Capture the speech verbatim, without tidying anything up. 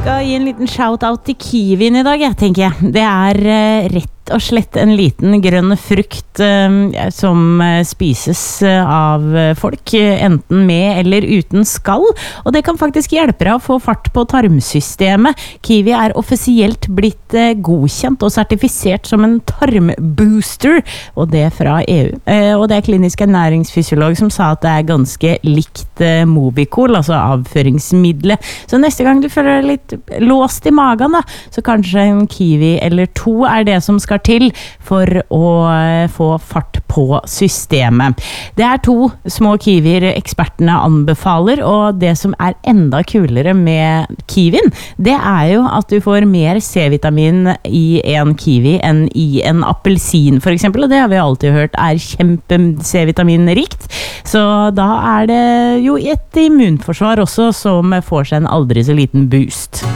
Skal gi en liten shout-out til Kiwien I dag, jeg tenker jeg. Det er uh, rett og slett en liten grønn frukt uh, som uh, spises uh, av folk, uh, enten med eller uten skall, og det kan faktisk hjelpe deg å få fart på tarmsystemet. Kiwi er offisielt blitt uh, godkjent og sertifisert som en tarmbooster, og det fra EU. Uh, og det er klinisk ernæringsfysiolog som sa at det er ganske likt uh, Movicol, altså avføringsmiddelet. Så neste gang du føler deg litt låst I magen, da, så kanskje en kiwi eller to er det som skal til for å få fart på systemet. Det er to små kiwier ekspertene anbefaler, og det som er enda kulere med kiwien, det er jo at du får mer C-vitamin I en kiwi enn I en appelsin, for eksempel, og det har vi alltid hørt er kjempe C-vitaminrikt. Så da er det jo et immunforsvar også som får seg en aldri så liten boost.